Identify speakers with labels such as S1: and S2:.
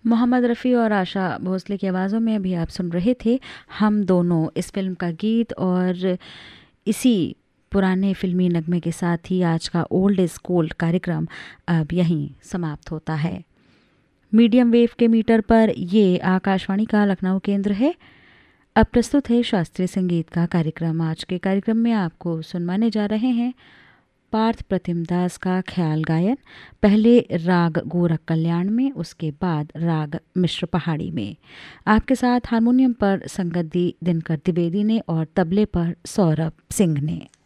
S1: मोहम्मद रफ़ी और आशा भोसले की आवाज़ों में अभी आप सुन रहे थे हम दोनों, इस फिल्म का गीत। और इसी पुराने फिल्मी नगमे के साथ ही आज का ओल्ड इज़ गोल्ड कार्यक्रम अब यहीं समाप्त होता है। मीडियम वेव के मीटर पर ये आकाशवाणी का लखनऊ केंद्र है। अब प्रस्तुत है शास्त्रीय संगीत का कार्यक्रम। आज के कार्यक्रम में आपको सुनवाने जा रहे हैं पार्थ प्रतिम दास का ख्याल गायन, पहले राग गोरख कल्याण में, उसके बाद राग मिश्र पहाड़ी में। आपके साथ हारमोनियम पर संगत दी दिनकर द्विवेदी ने और तबले पर सौरभ सिंह ने।